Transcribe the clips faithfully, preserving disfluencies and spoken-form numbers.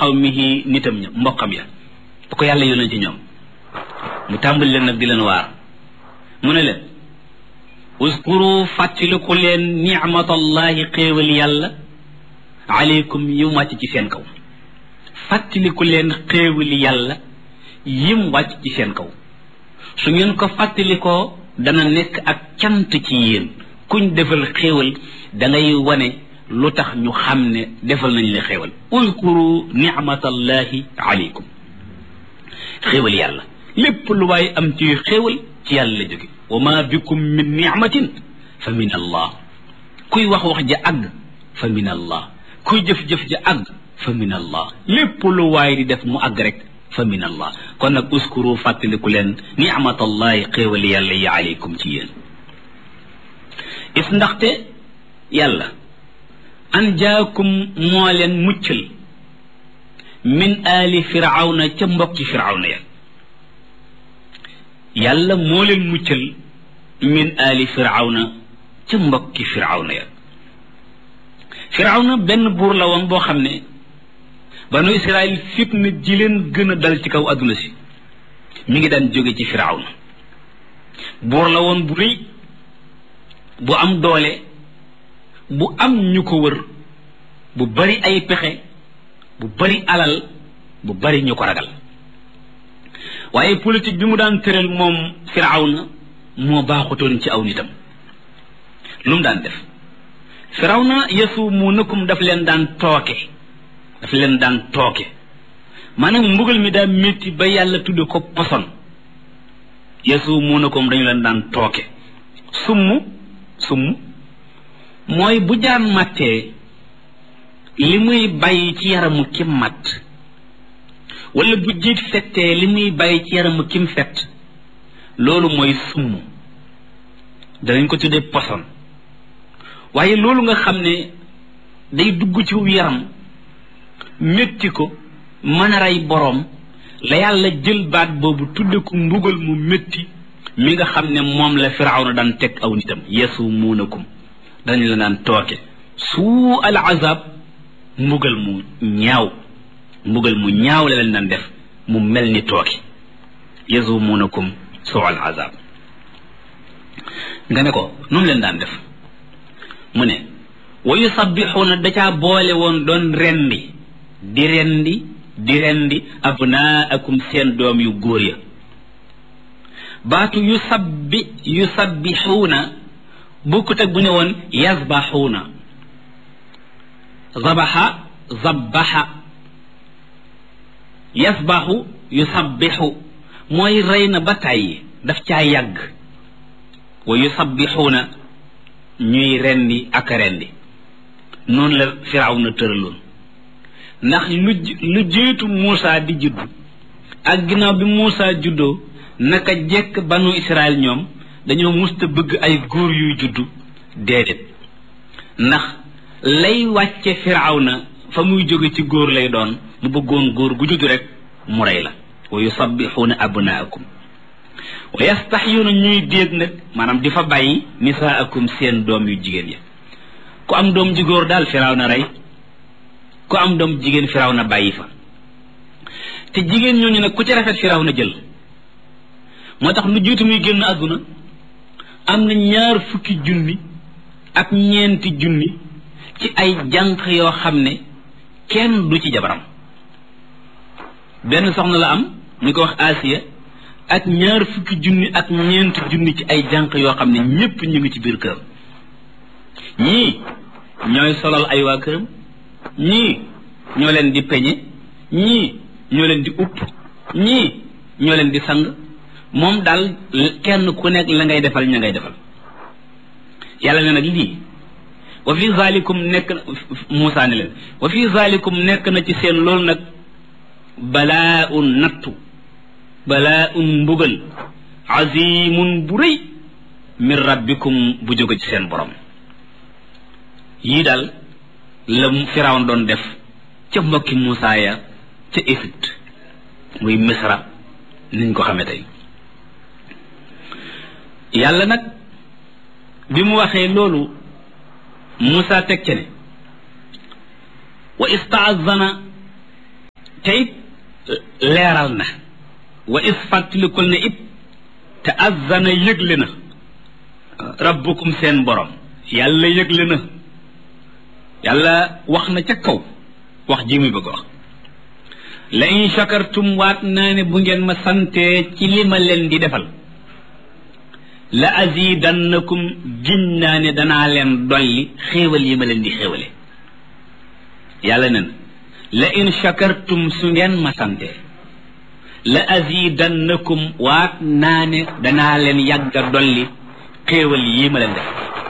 qawmihi nitam ña mbokkam ya bu ko yàlla yónnee ci ñoom mu tàmbali leen nag di leen waar mu ne leen uskuru fàttaliku leen nicmatallahi xéewal yàlla aleykum yim wàcc ci seen kaw fàttaliku leen xéewali yàlla yim wàcc ci seen kaw su ngeen ko fàttalikoo dana nekk ak cant ci yéen kuñ defal xéewal da ngay wane lu tax ñu xam ne defal nañ la xéewal uskuru nicmatallahi aleykum xéewal yàlla lépp lu waaye am ci xéewal ci yàlla la jóge wa ma bikum min nicmatin fa min allah kuy wax wax ja àgg fa min allah kuy jëf-jëf ja àgg fa min allah lépp lu waaye di def mu àgg rek fa min allah kon nag uskuru fàttaliku leen nicmatallahi xéewal yàlla yi aleykum ci yéen is ndaxte yàlla an jaakum moo leen muccal min aali firawna ca mbokki firawna ya yàlla moo leen muccal min aali firawna ca mbokki firawna ya firawna benn buur la woon boo xam ne banu israel fitna ji leen gën a dal ci kaw adduna si mi ngi daan jóge ci firawna buur la woon bu rëy bu am doole bu am ñu ko wër bu bari ay pexe bu bari alal bu bari ñu ko ragal waaye politique bi mu daan tëral moom firawna moo baaxutoon ci aw nitam lu mu daan def firawna yasumuunakum daf leen daan tooke daf leen daan tooke maanaam mbugal mi daa métti ba yàlla tudde ko poson yasumuunakum dañu leen daan tooke summ summ mooy bu jaan màttee li muy bàyyi ci yaramu kim matt wala bu jiit fettee li muy bàyyi ci yaramu kim fett loolu mooy summ danañ ko tuddee poson waaye loolu nga xam ne day dugg ci yaram métti ko mën a rey boroom la yàlla jël baat boobu tudde ko mbugal mu métti mi nga xam ne moom la firawna daan teg aw nitam yasumuunakum dañu la naan tooke suu al azab mbugal mu ñaaw mbugal mu ñaaw la leen daan def mu mel ni tooke yasumuunakum suu al azab nga ne ko noonu leen daan def mu ne wa yusabbixuuna da caa boole woon doon rendi di rendi di rendi abnaakum seen doom yu góor ya baatu yusabbi yusabbixuuna bukkut ak bu ne woon yazbaxuuna zabaxa zabbaxa yasbaxu yusabbixu mooy rey na ba tàyyi daf caa yàgg wa yusabbixuuna ñuy rendi ak rendi noonu la firawna tëraloon ndax lu lu jiitu Muusa di juddu ak ginnaaw bi Muusa juddoo naka jekk banu Israël ñoom dañoo musta bëgg ay góor yuy juddu déedéet ndax lay wàcce firawna fa muy jóge ci góor lay doon mu bëggoon góor gu juddu rek mu rey la wa yusabbixuuna abnaakum wa yastaxyuuna ñuy déeg nag maanaam di fa bàyyi nisaakum seen doom yu jigéen ya ku am doom ji góor daal firawna rey ku am doom jigéen firawna bàyyi fa te jigéen ñooñu nag ku ci rafet firawna jël moo tax lu jiitu muy génn àdduna am na ñaar fukki junni ak ñeenti junni ci ay jànq yoo xam ne kenn du ci jabaram benn soxna la am ñu ko wax Asiya ak ñaar fukki junni ak ñeenti junni ci ay jànq yoo xam ne ñépp ñu ngi ci biir kër ñii ñooy solal ay waa këram ñii ñoo leen di peñe ñii ñoo leen di upp ñii ñoo leen di sang moom daal kenn ku nekk la ngay defal ña ngay defal yàlla ne nag lii wa fi zalikum nekk na Muusaa ne leen wa fi zalikum nekk na ci seen loolu nag balaa un nattu balaa un mbugal azimun bu rëy min rabbikum bu jóge ci seen borom yii daal la Firawna doon def ca mbokki Muusaa ya ca Égypte muy Misra niñ ko xamee tey yàlla nag bi mu waxee loolu Muusaa teg ca ne wa istaazana te it leeral na wa is fàttalikul ne it te azzana yëgle na rabbukum seen borom yàlla yëgle na yàlla wax na ca kaw wax ji muy bëgg wax la in shakartum waat naa ne bu ngeen ma santee ci li ma leen di defal la azidannakum giñ naa ne danaa leen dolli xéewal yi ma leen di xéewale yàlla nen la in shakartum su ngeen ma santee la azidannakum waat naa ne danaa leen yàgga dolli xéewal yi ma leen def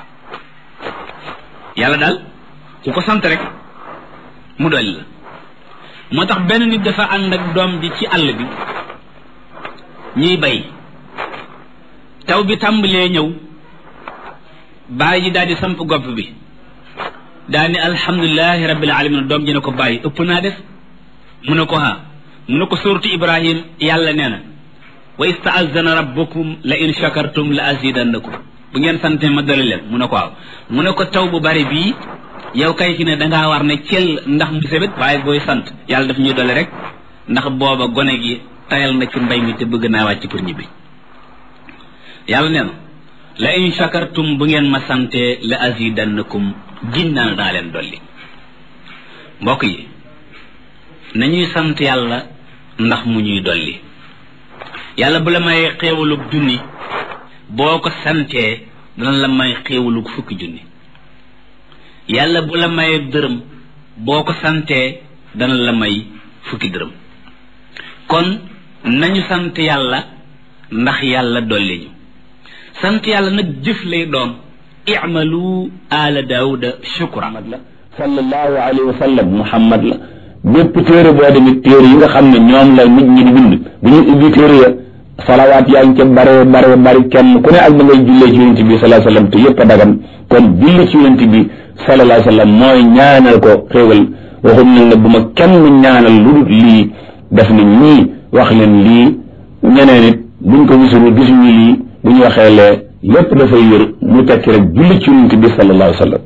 yàlla daal ku ko sant rek mu dolli la moo tax benn nit dafa ànd ak doom ji ci àll bi ñuy bay taw bi tàmbalee ñëw bàyyi ji daal di samp gopp bi daal ni alhamdulilahi rabbil alamin doom ji ne ko bàyyi ëpp naa def mu ne ko ha mu ne ko suuratu ibrahim yàlla nee na wa istaazana rabbukum la in shakartum la azidannakum bu ngeen sante ma dolli leen mu ne ko waaw mu ne ko taw bu bari bii yow kay fi ne dangaa war ne cel ndax mu sebet waaye booy sant yàlla daf ñuy dolli rek ndax booba gone gi tayal na ci mbay mi te bëgg naa wàcc pour ñibbi yàlla nee na la in shakartum bu ngeen ma sante la azidannakum ginnaan naa leen dolli mbokk yi nañuy sant yàlla ndax mu ñuy dolli yàlla bu la may xéewalug junni boo ko santee dana la may xéewalug fukki junni yàlla bu la may dërëm boo ko santee dana la may fukki dërëm kon nañu sant yàlla ndax yàlla dolli ñu sant yàlla nag jëf lay doon i'malu ala daawuda shukra la sallallahu alayhi wa sallam muhammad la bépp téere boo demit téere yi nga xam ne ñoom la nit ñi di bind bu ñu ubbi téere ya salawaat yaa ngi ca bare bare bari kenn ku ne ak da ngay jullee ci yonent bi sallallahu alayhi wa sallam te yëpp a dagan kon julli ci yonent bi sallallahu alayhi wa sallam mooy ñaanal ko xéewal waxum nañ ne bu ma kenn ñaanal lu dul lii def na ñii wax leen lii ñeneen it buñ ko gisul gisuñu lii bu ñu waxee lee lépp dafay wér mu tekki rek julli ci yonent bi sallallahu alayhi wa sallam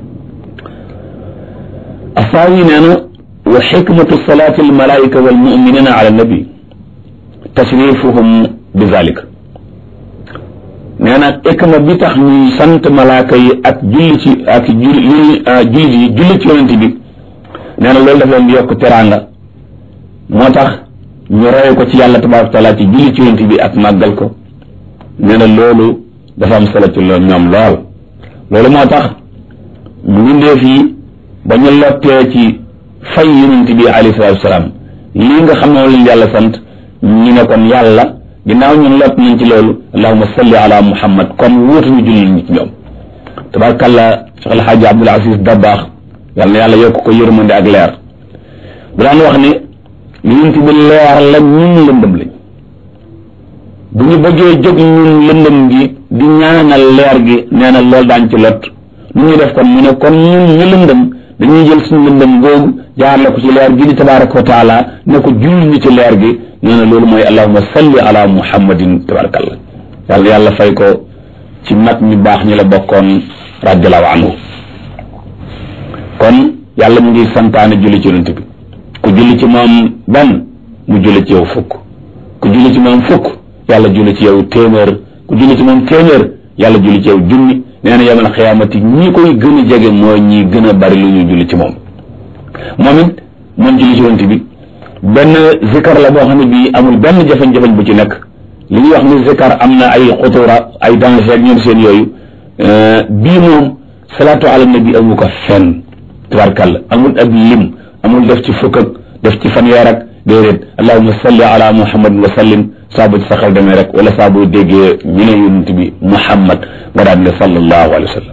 asaawi nee na wa xikmatu salaati almalaika walmuminina ala nabi tasrifuhum bi zalika nee na xikma bi tax ñuy sant malaaka yi ak julli ci ak julli julli yi julli ci yonent bi nee na loolu daf leen di yokk teraanga moo tax ñu roye ko ci yàlla tabaraka wa taala ci julli ci yonent bi ak màggal ko nee na loolu dafa am solo ci loolu ñoom lool loolu moo tax mbindeef yi ba ñu lottee ci fay yonent bi alayhi salaatu wasalaam lii nga xam ne leen yàlla sant ñu ne kon yàlla ginnaaw ñun lott nañ ci loolu allahumma salli ala muhammad kon wóotuñu julli ñi ci ñoom tabarakallah Cheikh El Hadji Abdoul Aziz Dabakh yàlla na yàlla yokk ko yërmande ak leer bu daan wax ne yonent bi leer la ñun lëndëm lañ bu ñu bëggee jóg ñun lëndëm gi di ñaanal leer gi nee na loolu daañ ci lot nu ñuy def kon mu ne kon ñun ñu lëndëm dañuy jël suñu lëndëm googu jaarale ko ci leer gi di tabaraka wa taala ne ko julli ñu ci leer gi nee na loolu mooy allahumma salli ala muhammadin tabarakallah yàlla yàlla fay ko ci mag ñu baax ñi la bokkoon radiallahu anhu kon yàlla mu ngi santaane julli ci yonent bi ku julli ci moom benn mu julli ci yow fukk ku julli ci moom fukk yàlla julli ci yow téeméer ku julli ci moom téeméer yàlla julli ci yow junni nee na yawmal xiyaamati ñi koy gën a jege mooy ñi gën a bari lu ñuy julli ci moom moom it moom julli ci yonent bi benn zikar la boo xam ne bii amul benn jafe-jafe bu ci nekk li ñuy wax ni zikar am na ay xutura ay danger ak ñoom seen yooyu bii moom salaatu ala nabi amu ko fenn tabarkàlla amul ak lim amul def ci fukk ak def ci fanweer ak déedéet allahumma salli ala muhammad wa sallim saa bu ci sa xel demee rek wala saa boo déggee ñu ne yonent bi muhammad nga daan ne sallallahu alayhi wa sallam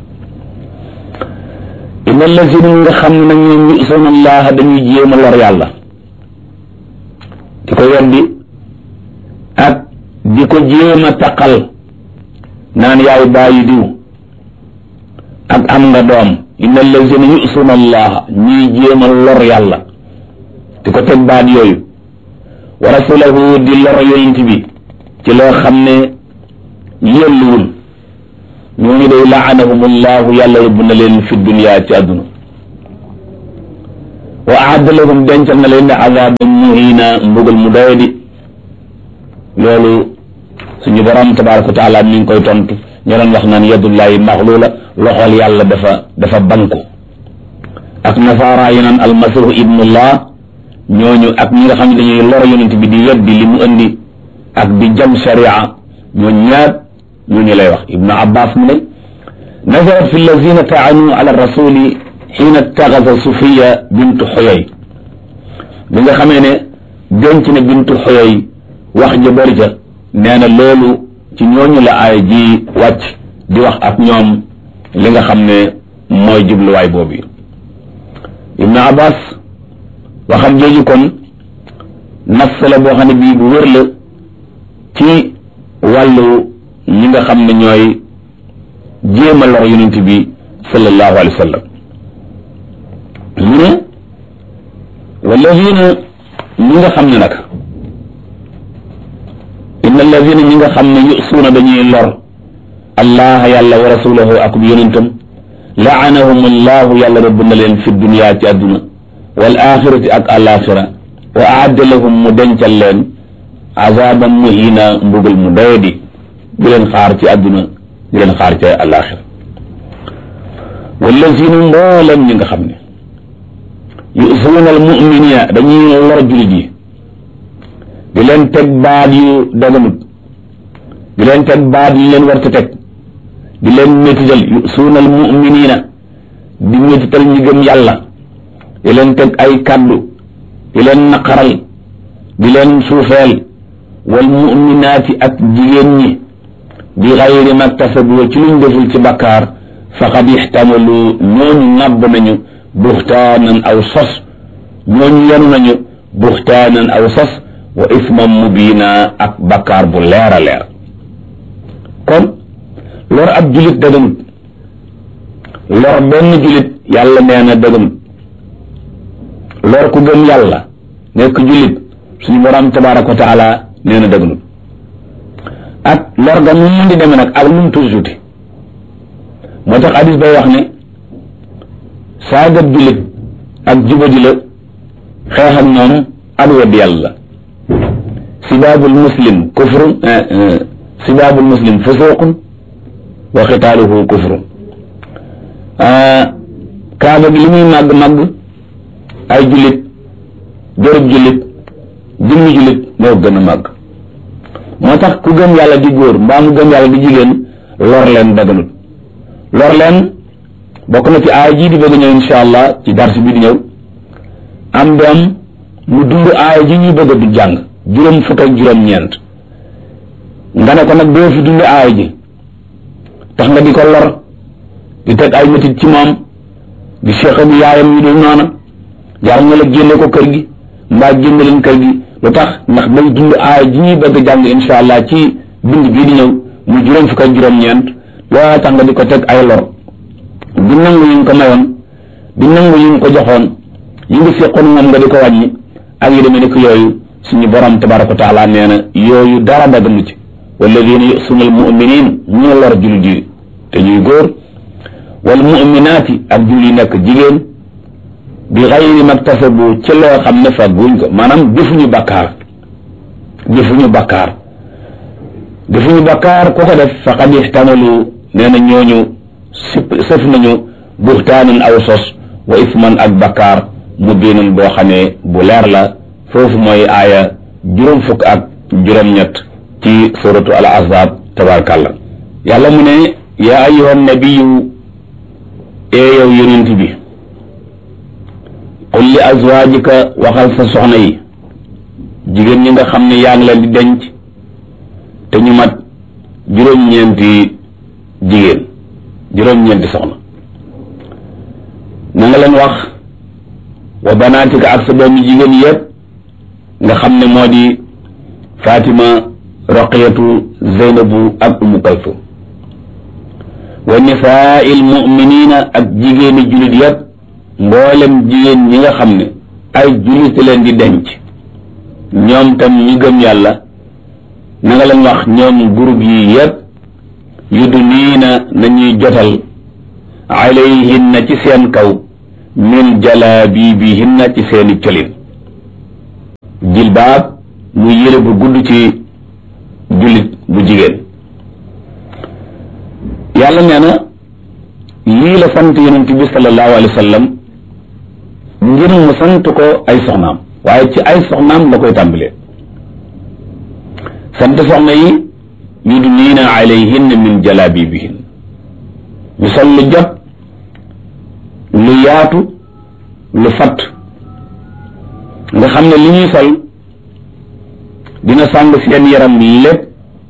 inna allazina nga xam ne nag ñoom yu'suna allaha dañuy jéem a lor yàlla di ko weddi ak di ko jéem a taqal naan yaay bàyyi diw ak am nga doom inna allazina yu'suna allaha ñuy jéem a lor yàlla di ko teg baat yooyu wa rasulahu di lor yonent bi ci loo xam ne yelluwul ñooñu day laanahum allahu yàlla yóbbu na leen fi dunya ci àdduna wa aadda lahum dencal na leen ne azaaban muhiina mbugal mu doyadi loolu suñu borom tabaraka wa taala mi ngi koy tontu ñu doon wax naan yadullahi maxluula loxol yàlla dafa dafa banku ak nasaara yi naan almasihu ibnullah ñooñu ak ñi nga xam ne dañuy lor yonent bi di weddi li mu indi ak di jam sharia ñooñu ñaar ñooñu lay wax ibnu abbas mu ne nazarat fi allazina taanu ala rasuli xiina taxasa sufiya bintu xoyoy bi nga xamee ne denc na bintu xoyoy wax ja bëri ja nee na loolu ci ñooñu la aaya ji wàcc di wax ak ñoom li nga xam ne mooy jubluwaay boobu ibnu abbas waxam jooju kon nas la boo xam ne bii bu wér la ci wàllu ñi nga xam ne ñooy jéem a lor yonent bi sallallahu alayhi wa sallam mu ne walladina ñi nga xam ne nag inna alladina ñi nga xam ne yusuuna dañuy lor allah yàlla wa rasulahu akub yonentam laanahum allahu yàlla rëbb na leen fi dunya ci àdduna wal axirati ak alaxira wa aadda lahum mu dencal leen azaban muhina mbugal mu doyadi di leen xaar ci àdduna di leen xaar ci alaxira wallazina mbooleem ñi nga xam ne yusuuna al muminina dañuy lor julit yi di leen teg baat yu daganut di leen teg baat yu leen war ta teg di leen métital yusuuna al muminina di métital ñi gëm yàlla di leen teg ay kaddu di leen naqaral di leen suufeel wal muminaati ak jigéen ñi bi xayri maktasabu ci luñ deful ci bakkaar faqad ixtamalu ñooñu nàbb nañu buxtaanan aw sos ñooñu yenu nañu buxtaanan aw sos wa isman mubiina ak bakkaar bu leer a leer kon lor ab julit daganut lor benn julit yàlla nee na daganut lor ku gëm yàlla nekk julit suñu borom tabaraka wa taala nee na daganut ak lor ga nu mun di demee nag ak nu mu tuuti tuuti moo tax hadis bay wax ne saagab julit ak jubadi la xeex ak ñoom ak weddi yàlla sibaabul muslim kufrun sibaabul muslim fusuqun wa xitaaluhu kufrun kaaba gi li muy màgg màgg ay julit jorub julit jëmmi julit moo gën a màgg moo tax ku gëm yàlla di góor mbaa mu gëm yàlla di jigéen lor leen daganut lor leen bokk na ci aaya jii di bëgg ñëw insha allah ci darsi bi di ñëw am doom mu dund aaya ji ñuy bëgg du jàng juróom fukk ak juróom ñeent nga ne ko nag doo fi dund aaya ji tax nga di ko lor di teg ay métit ci moom di seex ak yaayam yi dul noona jaar nga la génne ko kër gi mbaa génne leen kër gi lu tax ndax day dund aaya ji ñuy bëgg jàng insha allah ci bind bii di ñëw mu juróom fukk ak juróom ñeent loo tax nga di ko teg ay lor di nangu yi nga ko mayoon di nangu yi nga ko joxoon yi nga seqoon moom nga di ko wàññi ak yi demee ni ko yooyu suñu borom tabaraka wa taala nee na yooyu dara daganu ci walladina yusuna al muminin ñu lor jullit yi te ñuy góor wal muminaati ak jul yi nekk jigéen bi xayri maktasabu ci loo xam ne fagguñ ko maanaam defuñu bakkaar defuñu bakkaar defuñu bakkaar ku ko def faqad ihtamalu nee na ñooñu sip sëf nañu buxtaanan aw sos wa isman ak bakkaar mu biinan boo xamee bu leer la foofu mooy aaya juróom fukk ak juróom-ñett ci suratu al ahzab tabarakallah yàlla mu ne yaa ayyuhan nabiyu ee yow yonent bi qul li azwaajika waxal sa soxna yi jigéen ñi nga xam ne yaa ngi leen di denc te ñu mat juróom-ñeenti jigéen juróom-ñeenti soxna na nga leen wax wa banaatika ak sa doomi jigéen yépp nga xam ne moo di Fatima Roqiyatu Zeynabu ak Umu Kalsum wa nisaa'il mu'minina ak jigéeni jullit yépp mboolem jigéen ñi nga xam ne ay jullit leen di denc ñoom tam ñi gëm yàlla na nga leen wax ñoom groupe yi yépp yudniina nañuy jotal alayhinna ci seen kaw min jalaabibihinna ci seeni colin jilbaab muy yére bu gudd ci jullit bu jigéen yàlla nee na lii la sant yonent bi sallallahu alayhi wa sallam ngir mu sant ko ay soxnaam waaye ci ay soxnaam la koy tàmbalee sant soxna yi yudniina alayhinna min jalaabibihin ñu sol lu jot lu yaatu lu fatt nga xam ne li ñuy sol dina sàng seen yaram lépp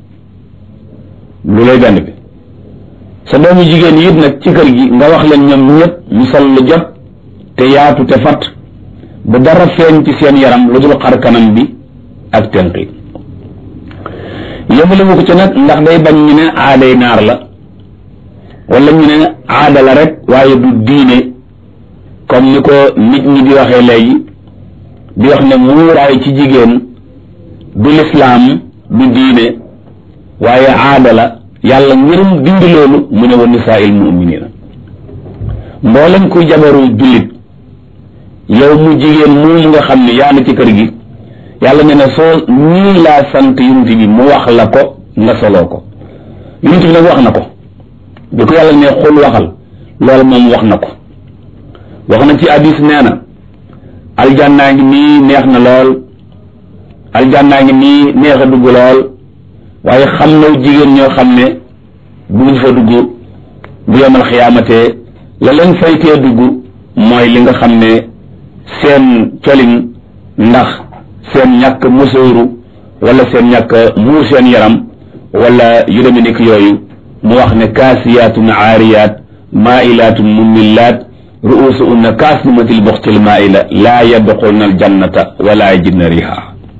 lu lay benn bi sa doomu jigéen yi it nag ci kër gi nga wax leen ñoom ñëpp ñu sol lu jot te yaatu te fatt ba dara feeñ ci seen yaram lu dul xar kanam bi ak tenq yi yëbale wu ko ci nag ndax day bañ ñu ne aaday naar la wala ñu ne aada la rek waaye du diine comme ni ko nit ñi di waxee léegi di wax ne muuraay ci jigéen du lislaam du diine waaye aada la yàlla ngirum dindi loolu mu ne wa nisaa'il mu'minina mboolem kuy jabaru jullit yow mu jigéen moomu nga xam ne yaa na ci kër gi yàlla ne na soo ñii laa sant yonent bi mu wax la ko nga soloo ko yonent bi nag wax na ko bi ko yàlla ne xul waxal loolu moom wax na ko wax na ci hadis nee na aljannaa ngi nii neex na lool aljannaa ngi nii neex a dugg lool waaye xam na jigéen ñoo xam ne bu ñu fa dugg bu yomal xiyaamatee la leen faytee dugg mooy li nga xam ne seen colin ndax seen ñàkk musóoru wala seen ñàkk muur seen yaram wala yu deme nekk yooyu mu wax ne kaasiyaatun aariyaat maailaatun mumillaat ru'usuhunna kaasnimatil buxtil maaila laa yadxulna aljannata wala yajidna riha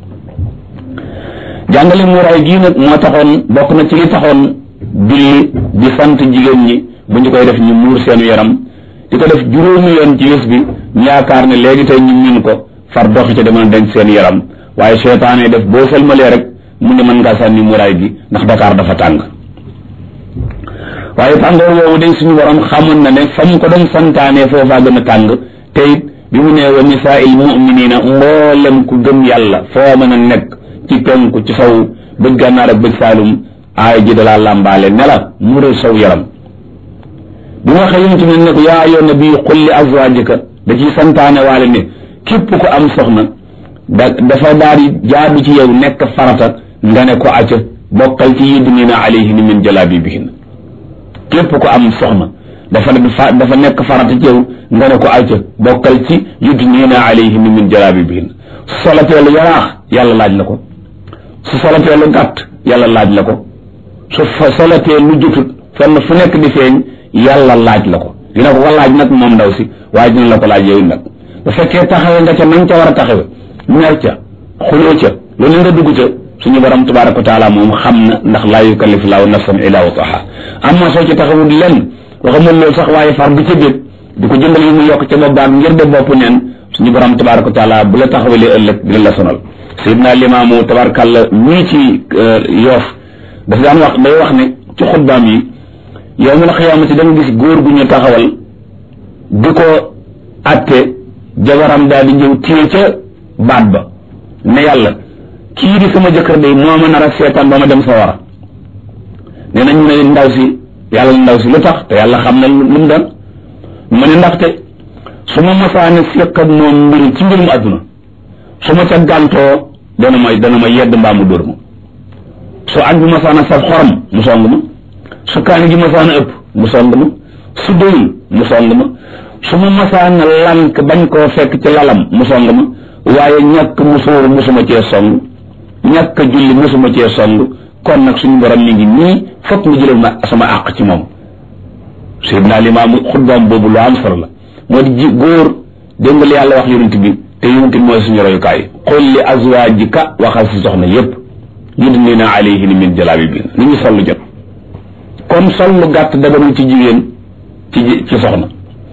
jàngale muuraay gii nag moo taxoon bokk na ci li taxoon julli di sant jigéen ñi bu ñu koy def ñu muur seenu yaram di ko def juróomi yoon ci bés bi ñu yaakaar ne léegi tey ñu min ko far doxi ca demal denc seen yaram waaye seytaane def boo sëlmalee rek mu ne mën ngaa sànni muuraay gi ndax Dakar dafa tàng waaye tàngoor woowu day suñu borom xamoon na ne fa mu ko doon santaane foofaa gën a tàng te it bi mu nee wa nisaa'il mu'minina mboolem ku gëm yàlla foo mën a nekk ci penku ci saw bëj gànnaar ak bëj saalum aaya ji dalaa làmbaale ne la muural saw yaram bi mu waxee yonent bi ne ko yaa ayyuhan nabi qul li azwaajika da ciy santaane waale ne képp ko am soxna da dafa daal di jaadu ci yow nekk farata nga ne ko acca bokkal ci yudniina alayhinna min jalaabibihinna képp ko am soxna dafa dafa nekk farata ci yow nga ne ko acca bokkal ci yudniina alayhinna min jalaabibihinna su solatee lu yaraax yàlla laaj la ko su solatee lu gàtt yàlla laaj la ko su solatee lu jutut fenn fu nekk di feeñ yàlla laaj la ko dina ko ko laaj nag moom ndaw si waaye dina la ko laaj yow nag bu fekkee taxawee nga ca nañ ca war a taxawe mer ca xuloo ca loolu nga dugg ca suñu borom tabaaraka wa taala moom xam na ndax laa yukallifu llaahu nafsan illaa wusahaa amma soo ci taxawul lenn waxamul loolu sax waaye far di ca bét di ko jëndal yi mu yokk ca bopp baag ngir de bopp neen suñu borom tabaaraka wa taala bu la taxawalee ëllëg dina la sonal Seydina Limaamu tabaarkàlla ñii ci Yoof dafa daan wax day wax ne ci xutbaam yi yawmal qiyaamati da nga gis góor gu ñu taxawal di ko atte jabaram daal di ñëw téye ca baat ba ne yàlla kii di sama jëkkër day moo ma nar a seetaan ba ma dem sa wara nee nañ ne ndaw si yàlla ndaw si lu tax te yàlla xam na lu mu doon mu ne ndaxte su ma masaane séq ak moom mbir ci mbirum àdduna su ma ca gàntoo dana ma dana ma yedd mbaa mu dóor ma su añ bi masaana saf xorom mu song ma su kaani gi masaana ëpp mu song ma su doyul mu song ma su ma masaana lank bañ koo fekk ci lalam mu song ma waaye ñàkk musóor musuma cee song ñàkk julli musuma cee song kon nag suñu borom mi ngi nii fokk nga jëlal ma sama àq ci moom Seydina Limaamu xutbaam boobu lu am solo la moo di ji góor dégg nga li yàlla wax yonent bi te yonent bi mooy suñu royukaay qul li azwaajika waxal si soxna yépp yudniina alayhinna min jalaabibihinna ni ñu sol lu jot kon sol lu gàtt daganul ci jigéen ci ci soxna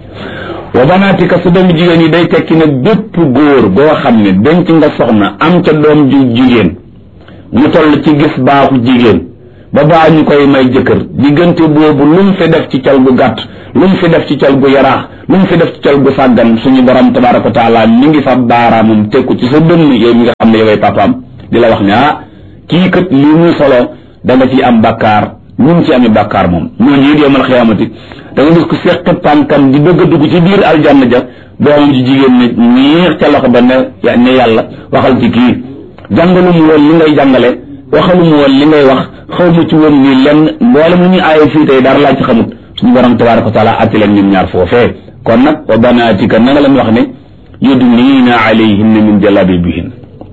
wa banaatika sa doomu jigéen yi day tekki ne bépp góor boo xam ne denc nga soxna am ca doom ju jigéen mu toll ci gis baaxu jigéen ba baa ñu koy may jëkkër diggante boobu lu mu fi def ci cal gu gàtt lu mu fi def ci cal gu yaraax lu mu fi def ci cal gu sàggan suñu borom tabaraka wa taala mi ngi fa baaraamam teg ko ci sa dënn yow mi nga xam ne yoway papaam di la wax ne ah kii kat lii muy solo da nga ci am bàkkaar ñun ci amee bàkkaar moom ñoo ñii yawmal xiyaamati da nga gis ko seq tànkam di bëgg a dugg ci biir aljanna ja doomam ji jigéen ne ñiix ca loxo ba ne ne yàlla waxal ci kii jàngalu mu woon li ngay jàngale waxalu mu woon li ngay wax xaw ma ci woon nii lenn mboolem lu ñuy aaye fii tey dara laa ci xamut suñu borom tabaraka wa taala atti leen ñun ñaar foofee kon nag wa banaatika na nga leen wax ne yudniina alayhinna min jalabibihin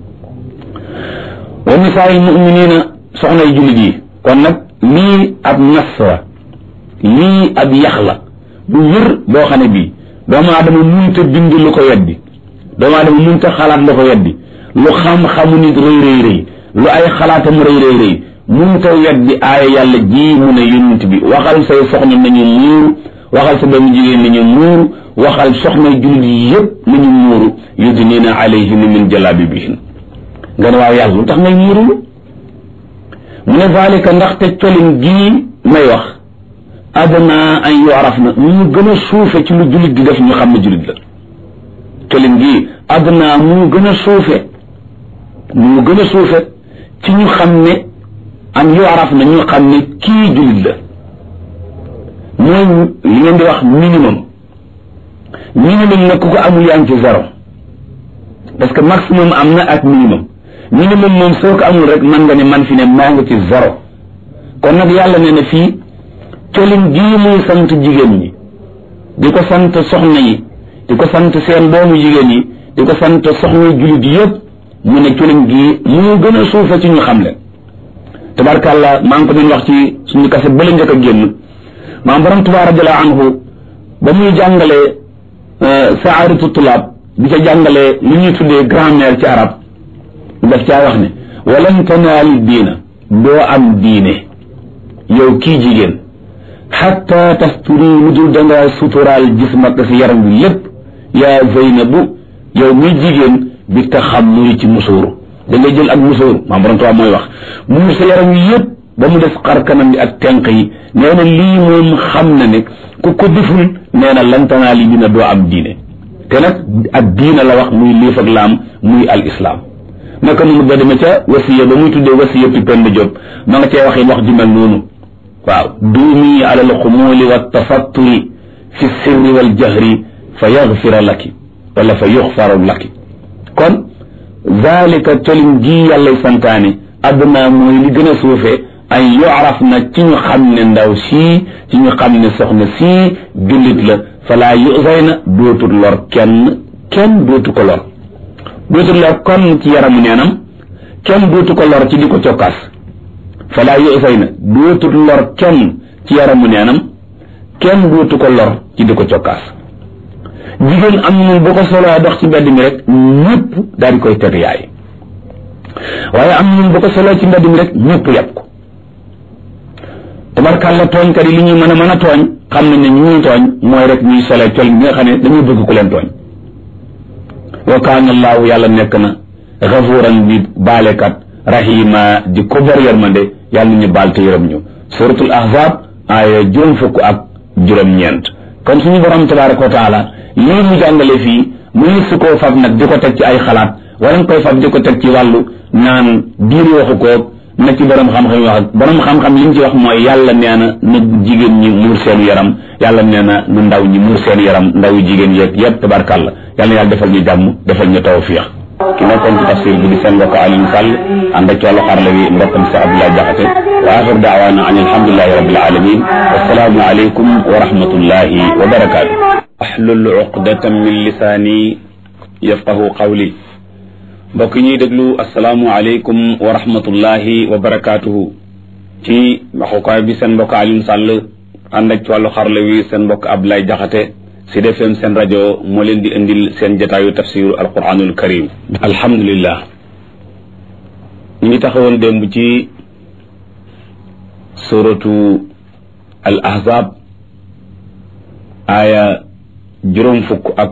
wa nisaa'il mu'minina soxnay jullit yi kon nag lii ab nas la lii ab yax la bu wér boo xam ne bii doomu aadama munta bind lu ko weddi doomu aadama munta xalaat lu ko weddi lu xam-xamu nit rëy rëy rëy lu ay xalaatam rëy rëy rëy munta weddi aaya yàlla ji mu ne yonent bi waxal say soxna nañu muuru waxal sa doomu jigéen nañu muuru waxal soxna jullit yi yëpp nañu muuru yudnina alayhinna min jalabibihin nga ne waaw yàlla lu tax ngay muuru mu ne zalika ndaxte colin gii may wax adna an yu'raf na ñu gën a suufe ci lu jullit di def ñu xam ne jullit la colin gii adna mu gën a suufe mu gën a suufe ci ñu xam ne an yu'raf na ñu xam ne kii jullit la mooy li ngeen di wax minimum minimum nag ku ko amul yaa ngi ci zéro parce que maximum am na ak minimum minimum moom soo ko amul rek man nga ne man fi ne maa ngi ci zéro kon nag yàlla ne na fii colin gii muy sant jigéen ñi di ko sant soxna yi di ko sant seen doomu jigéen yi di ko sant soxna jullit yëpp mu ne colin gii mu gën a suufe ci ñu xam leen tabarkàllah maa ngi ko doon wax ci suñu kase bële njëkk a génn maam borom Tuubaa radiyallaahu anhu ba muy jàngalee saadatu tulaab di ca jàngalee li ñuy tuddee grammaire ci arab daf caa wax ne walan tanaali diina doo am diine yow kii jigéen xatta tasturi lu dul dangaa suturaal jismak si yaram bi lépp yaa Zeynabu yow muy jigéen bi taxammuri ci musóoru da ngay jël ak musóoru maam borom Tuubaa mooy wax muur sa yaram yi yëpp ba mu def xar kanam bi ak tenq yi nee na lii moom xam na ne ku ko deful nee na lan tanaali dina doo am diine te nag ak diina la wax muy liif ak laam muy al islam naka noonu ba demee ca wasiya ba muy tuddee wasiya ti Penda Diop ma nga cee waxee wax ju mel noonu waaw duumi ala al xumuuli wa tafatturi fi sirri wal jahri fa yaxfira laki wala fa yuxfaru laki kon zalika colin ji yàllay santaane adduna mooy li gën a suufee ay yu'raf na ci ñu xam ne ndaw sii ci ñu xam ne soxna sii jullit la falaa yuzayna dootul lor kenn kenn dootu ko lor dootul lor kon ci yaramu neenam kenn dootu ko lor ci di ko cokkaas falaa yuzayna dootul lor kenn ci yaramu neenam kenn dootu ko lor ci di ko cokkaas jigéen am na bu ko soloo dox ci mbedd mi rek ñëpp daal di koy teg yaay waaye am na bu ko soloo ci mbedd mi rek ñëpp yàpp ko tabarkàlla tooñkat yi li ñuy mën a mën a tooñ xam nañ ne ñu ñuy tooñ mooy rek ñuy solee col bi nga xam ne dañuy bëgg ku leen tooñ wa kaana allaahu yàlla nekk na gafuuran bi baalekat rahima di ko bari yërmande yàlla ñu baal te yërëm ñu suratul ahzab aaya juróom fukk ak juróom-ñeent kon suñu borom tabaraka wa taala lii mu jàngale fii muy su koo fab nag di ko teg ci ay xalaat wala nga koy fab di ko teg ci wàllu naan diine waxu koog na ci borom xam-xam yi wax ak borom xam-xam li ñu ci wax mooy yàlla nee na na jigéen ñi muur seen yaram yàlla nee na nu ndaw ñi muur seen yaram ndaw jigéen yeeg yëpp tabarkàlla yàlla yàlla defal ñu jàmm defal ñu tawfiix ki nekkoon ci tafsir bi di seen mbokk Alioune Sall ànd ak wàllu xarala wi mbokkam si Abdoulaye Jaxate wa axir daawaana an alhamdulilahi rabbil alamin wassalaamu aleykum wa rahmatullahi wa barakaatu ahlul uqdatan min lisaani yafqahu qawli mbokk ñuy déglu asalaamu aleykum wa rahmatullahi wa barakaatuhu ci waxukaay bi seen mbokk Alioune Sall ànd ak ci wàllu xarala wi seen mbokk Abdoulaye Jaxate Sud F M seen rajo moo leen di indil seen jotaayu tafsiru alquranul karim alhamdulillah ñu ngi taxawoon démb ci suratu al ahzab aaya juróom fukk ak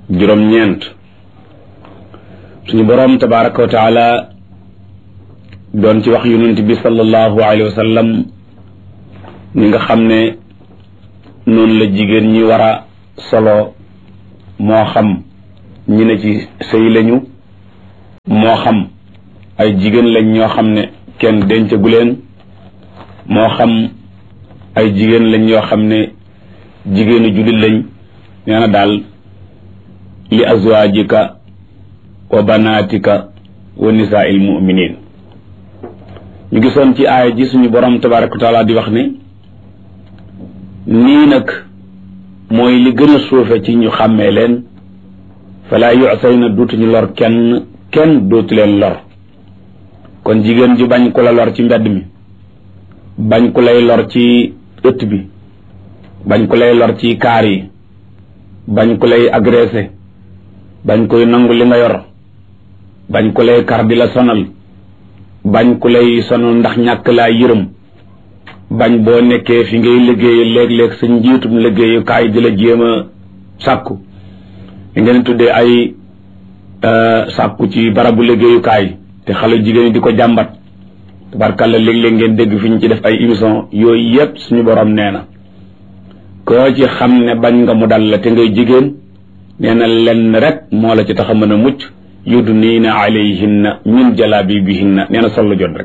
juróom-ñeent suñu boroom tabaraka wa taala doon ci wax yonent bi sallallahu alayhi wa sallam ni nga xam ne noonu la jigéen ñi war a solo moo xam ñi ne ci sëy lañu moo xam ay jigéen lañ ñoo xam ne kenn dencagu leen moo xam ay jigéen lañ yoo xam ne jigéenu jullit lañ nee na daal li azwaajika wa banaatika wa nisaa'il mu'miniin ñu gisoon ci aaya ji suñu borom tabaaraka wa taala di wax ne nii nag mooy li gën a suufe ci ñu xàmmee leen falaa yu'sayna dootuñu lor kenn kenn dootu leen lor kon jigéen ji bañ ku la lor ci mbedd mi bañ ku lay lor ci ëtt bi bañ ku lay lor ci kaar yi bañ ku lay agressé bañ koy nangu li nga yor bañ ku lay kar di la sonal bañ ku lay sonal ndax ñàkk laa yërëm bañ boo nekkee fi ngay liggéeye léeg-léeg sa njiitum liggéeyukaay di la jéem a sàkku li ngeen tuddee ay sàkku ci barabu liggéeyukaay te xale jigéen ñi di ko jàmbat tabarkàlla léeg-léeg ngeen dégg fi ñu ci def ay émission yooyu yépp suñu borom nee na koo ci xam ne bañ nga mu dal la te ngay jigéen nee na lenn rek moo la ci tax a mën a mucc yudniina alayhinna min jalaabibihinna nee na sollu jot rek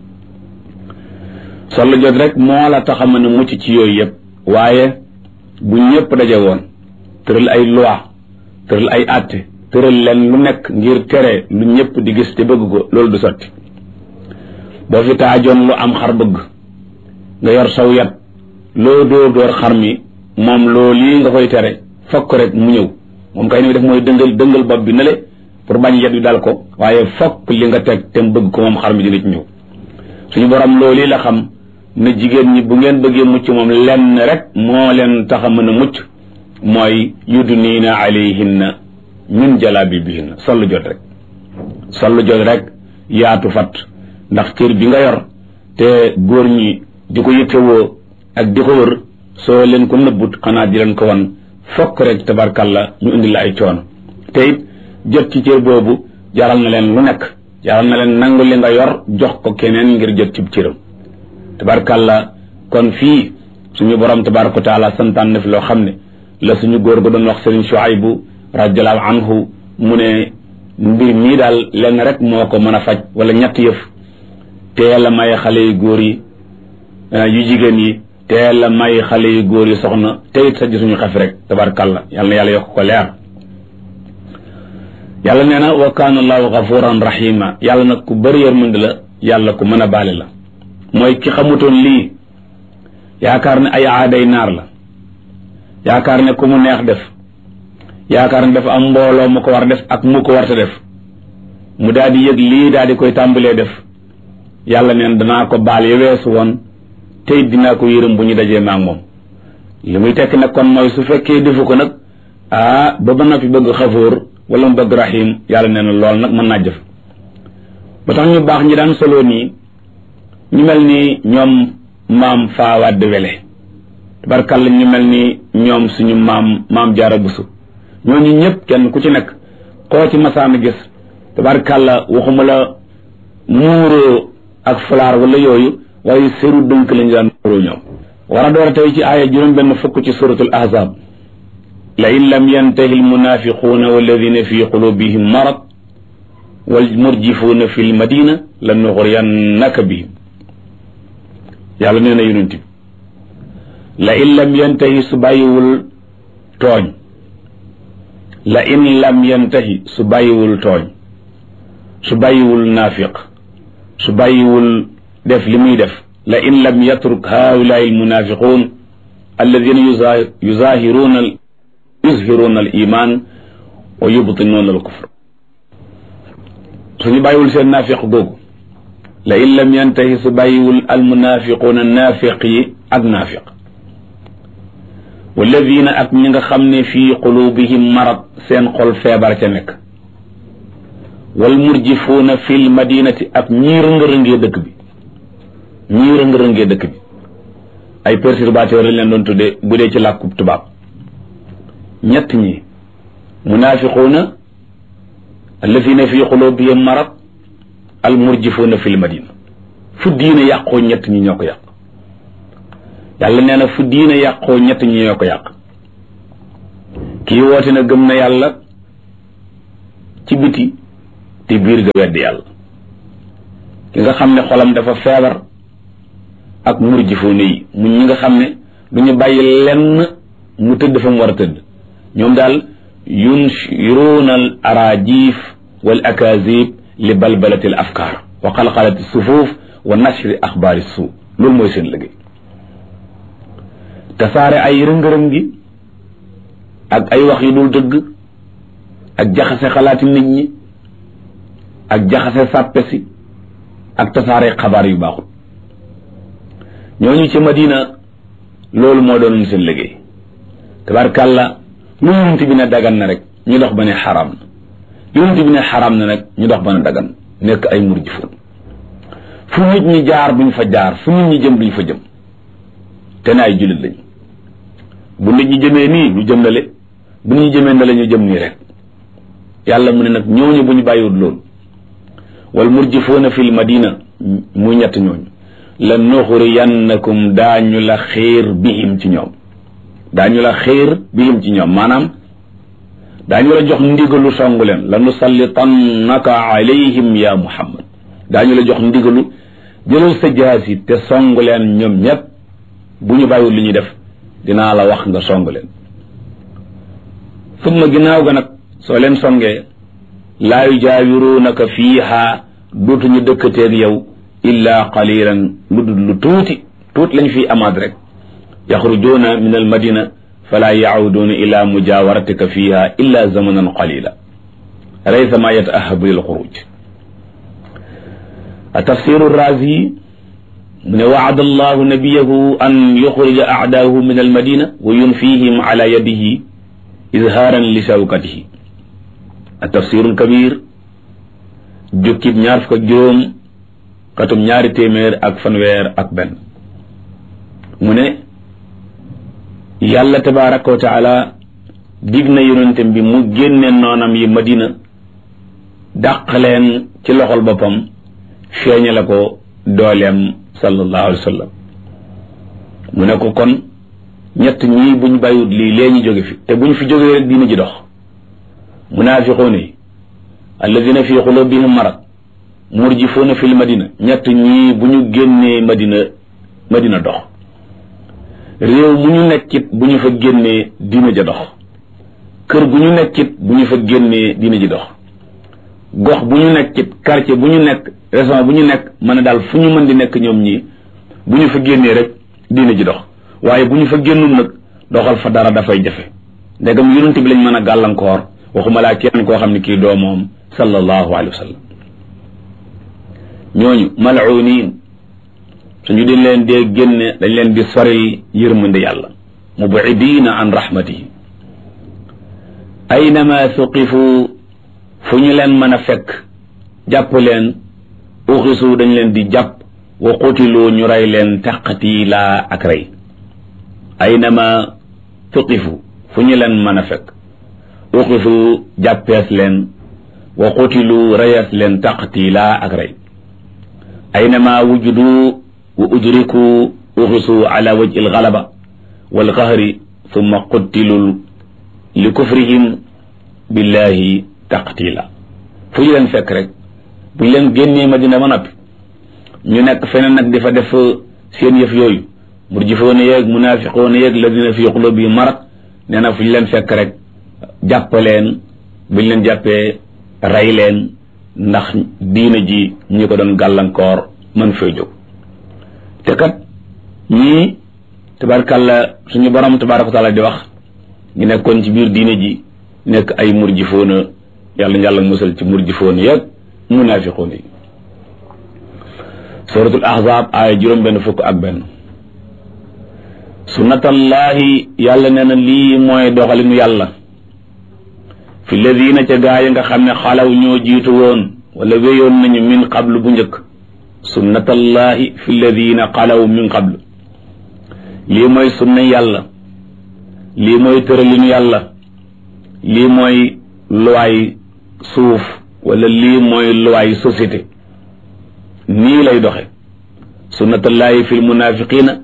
sollu jot rek moo la tax a mën a mucc ci yooyu yépp waaye bu ñëpp daje woon tëral ay loi tëral ay àtte tëral leen lu nekk ngir tere lu ñëpp di gis te bëgg ko loolu du sotti boo fi taajoon lu am xar bëgg nga yor saw yat loo dóor dóor xar mi moom loolu lii nga koy tere fokk rek mu ñëw moom kay ni def mooy dëngal dëngal bopp bi nale pour bañ yet wi dal ko waaye fokk li nga teg te mu bëgg ko moom xar mi dina ci ñëw suñu borom loolu yi la xam ne jigéen ñi bu ngeen bëggee mucc moom lenn rek moo leen tax a mën a mucc mooy yudniina alayhinna min jalaabibihinna sollu jot rek sollu jot rek yaatu fat ndax cër bi nga yor te góor ñi di ko yëkkewoo ak di ko wër soo leen ko nëbbut xanaa di leen ko wan fokk rek tabarkalla ñu indi la ay coono te it jot ci cër boobu jaral na leen lu nekk jaral na leen nangu li nga yor jox ko keneen ngir jot ci cëram tabarkalla kon fii suñu borom tabaraka taala santaan na fi loo xam ne la suñu góor ga doon wax Sëriñ Shuaybu radiyallahu anhu mu ne mbir mii daal lenn rek moo ko mën a faj wala ñett yëf teel a may xale yu góor yi yu jigéen yi teel a may xale yu góor yi soxna teyit sa suñu xef rek tabarkalla yàlla na yàlla yokk ko leer yàlla nee na wa kaana allahu gafuran rahima yàlla nag ku bëri yërmande la yàlla ku mën a baale la mooy ki xamutoon lii yaakaar ne ay aaday naar la yaakaar ne ku mu neex def yaakaar ne dafa am mbooloo mu ko war def ak mu ko warta def mu daal di yëg lii daal di koy tàmbalee def yàlla neen danaa ko baal ya weesu woon tey dinaa ko yërëm bu ñu dajee maak moom li muy tekk nag kon mooy su fekkee defu ko nag ah ba ba noppi bëgg xafoor wala mu bëgg rahim yàlla nee na lool nag mën naa jëf ba tax ñu baax ñi daan solo nii ñu mel ni ñoom maam faawaad wele tabarkàlla ñu mel ni ñoom suñu maam maam jaara busu ñooñu ñëpp kenn ku ci nekk koo ci masaana gis tabarkàlla waxuma la muuroo ak fulaar wala yooyu waaye seru dënk lañu daan muuroo ñoom war a door a tey ci aaya juróom benn fukk ci suratul ahzab la in lam yantahi almunafiquuna walladina fi qulubihim marad wal murjifuuna fi lmadina la nuxriyannaka bihim yàlla nee na yonent bi la in lam yantahi su bàyyiwul tooñ la in lam yantahi su bàyyiwul tooñ su bàyyiwul naafiq su bàyyiwul def li muy def la in lam yatruk haulaai almunafiqun alladina yuzahiruuna yuzhiruuna al iman wa yubtinuuna al kufr suñu bàyyiwul seen naafiq googu la in lam yantahi su bàyyiwul almunafiquuna naafiq yi ak naafiq walladina ak ñi nga xam ne fii qulubihim marad seen xol feebar ca nekk wal murjifuuna fil madinati ak ñii rëngërëngee dëkk bi ñii rëngërëngee dëkk bi ay perturbateurs lañ leen doon tuddee bu dee ci làkkub tubaab ñett ñi munaafiquuna alladina fii qulubihim marad al murjifuuna fil madina fu diine yàqoo ñett ñi ñoo ko yàq yàlla nee na fu diine yàqoo ñett ñi ñoo ko yàq kii woote na gëm na yàlla ci biti te biir ga weddi yàlla ki nga xam ne xolam dafa feebar ak murjifoon yi mu ñi nga xam ne du ñu bàyyi lenn mu tëdd fa mu war a tëdd ñoom daal yunshiruuna al arajif wal akazib li balbalati al afkaar wa qalqalati sufuuf wa nashri axbaari suu loolu mooy seen liggéey tasaare ay rëngërëm gi ak ay wax yu dul dëgg ak jaxase xalaati nit ñi ak jaxase sàppe si ak tasaare xabaar yu baaxul ñooñu ci Madina loolu moo doon seen liggéey tabarkàlla lu yonent bi ne dagan na rek ñu dox ba ne xaraam na yonent bi ne xaraam na nag ñu dox ba ne dagan nekk ay murjifoon fu nit ñi jaar duñ fa jaar fu nit ñi jëm duñ fa jëm te ne ay jullit lañ bu nit ñi jëmee nii ñu jëm nale bu nit ñi jëmee na la ñu jëm nii rek yàlla mu ne nag ñooñu bu ñu bàyyiwut loolu wal murjifoona fil madina muy ñett ñooñu la nuxriyannakum daañu la xiir bihim ci ñoom daañu la xiir bihim ci ñoom maanaam daañu la jox ndigalu songu leen la nusallitannaka alayhim ya muhammad daañu la jox ndigalu jëlal sa jaasi te songu leen ñoom ñépp bu ñu bàyyiwut li ñuy def dinaa la wax nga songu leen summa ginnaaw ga nag soo leen songee laa yujaawiruunaka fiiha dootuñu dëkkateeg yow illa qalilan lu dul lu tuuti tuuti lañ fiy amaat rek yaxrujuuna min al madina fala yacuuduuna ila mujawaratika fiha illa zamanan qalila laysa ma yataahabu lil xuruj tafsiru razi mu ne waada allahu nabiyahu an yuxrija acdaahu min al madina wa yunfihim ala yadihi izhaaran li shawkatihi tafsiru lkabir jukkib ñaar fukk ak juróom katum ñaari téeméer ak fanweer ak benn mu ne yàlla tabaraka wa taala dig na yonentam bi mu génne noonam yi madina dàq leen ci loxol boppam feeñale ko dooleem sallallahu alayhi wa sallam mu ne ko kon ñett ñii buñ bàyyiwut lii lee ñu jóge fi te buñ fi jógee rek diina ji dox munaafiquuna yi alladina fi xulubihim marad murjifuuna fil madina ñett ñii bu ñu génnee madina madina dox réew mu ñu nekkit bu ñu fa génnee diina ja dox kër gu ñu nekkit bu ñu fa génnee diina ji dox gox bu ñu nekkit quartier bu ñu nekk région bu ñu nekk mën a daal fu ñu mën di nekk ñoom ñii bu ñu fa génnee rek diina ji dox waaye bu ñu fa génnul nag doxal fa dara dafay jafe ndegam yonent bi lañ mën a gàllankoor waxuma laa kenn koo xam ne kii doo moom sallallahu alayhi wa sallam ñooñu mal'uuniin suñu di leen dee génne dañ leen di soril yërmande yàlla mubidiina an rahmatihi aynama suqifu fu ñu leen mën a fekk jàpp leen uxisu dañ leen di jàpp wa qutilu ñu rey leen taqtiila ak rey aynama suqifu fu ñu leen mën a fekk uxisu jàppees leen wa qutilu reyees leen taqtiila ak rey aynama wujudu wa udriku uxisu ala wajhi algalaba walqahri thumma qutilu li kufrihim billahi taqtila fu ñu leen fekk rek bu ñu leen génnee Madina ma noppi ñu nekk feneen nag di fa def seen yëf yooyu murjifoona yeeg munaafiqoona yeeg ladina fi qulubihim marad nee na fu ñu leen fekk rek jàpp leen bu ñu leen jàppee rey leen ndax diina ji ñi ko doon gàllankoor mën fay jóg te kat ñii tabarkàlla suñu borom tabaraka taala di wax ñu nekkoon ci biir diina ji nekk ay murjifoona yàlla yàlla musal ci murjifoona yeeg munaafiqoona yi suratul ahzab aaya juróom benn fukk ak benn sunnatallahi yàlla nee na lii mooy doxalinu yàlla fi ladina ca gaa yi nga xam ne xalaw ñoo jiitu woon wala wéyoon nañu min qablu bu njëkk sunnatallahi fi ladina xalaw min qablu lii mooy sunna yàlla lii mooy tëralinu yàlla lii mooy luwaay suuf wala lii mooy luwaay société nii lay doxe sunnatullahi fi lmunafiqina